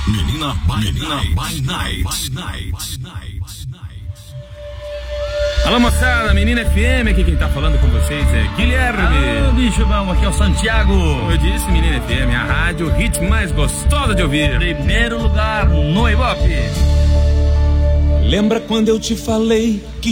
Menina by Night. Alô, moçada, Menina FM, aqui quem tá falando com vocês é Guilherme. Ah, bicho bom, aqui é o Santiago. Como eu disse, Menina FM, a rádio hit mais gostosa de ouvir. Primeiro lugar no Ibope. Lembra quando eu te falei que